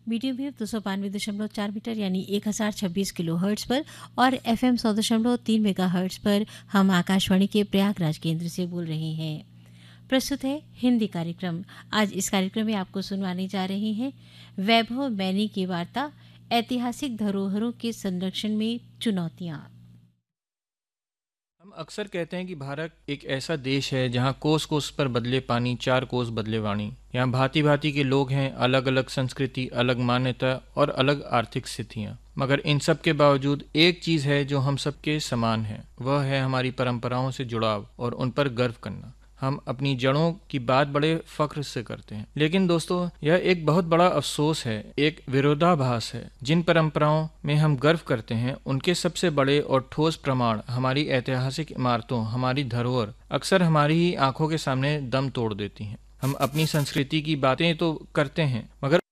Medium wave 292.4 metre यानी 1026 kilo hertz पर और FM 100.3 मेगा हर्ट्ज पर हम आकाशवाणी के प्रयागराज केंद्र से बोल रहे हैं। प्रस्तुत है हिंदी कार्यक्रम। आज इस कार्यक्रम में आपको सुनवाने जा रहे हैं वैभव मैनी की वार्ता ऐतिहासिक धरोहरों के संरक्षण में चुनौतियां। हम अक्सर कहते हैं कि भारत एक ऐसा देश है जहाँ कोस कोस पर बदले पानी, चार कोस बदले वाणी। यहाँ भांति भांति के लोग हैं, अलग अलग संस्कृति, अलग मान्यता और अलग आर्थिक स्थितियाँ। मगर इन सब के बावजूद एक चीज़ है जो हम सबके समान है, वह है हमारी परंपराओं से जुड़ाव और उन पर गर्व करना। हम अपनी जड़ों की बात बड़े फख्र से करते हैं, लेकिन दोस्तों यह एक बहुत बड़ा अफसोस है, एक विरोधाभास है। जिन परंपराओं में हम गर्व करते हैं उनके सबसे बड़े और ठोस प्रमाण हमारी ऐतिहासिक इमारतों, हमारी धरोहर अक्सर हमारी ही आंखों के सामने दम तोड़ देती हैं। हम अपनी संस्कृति की बातें तो करते हैं, मगर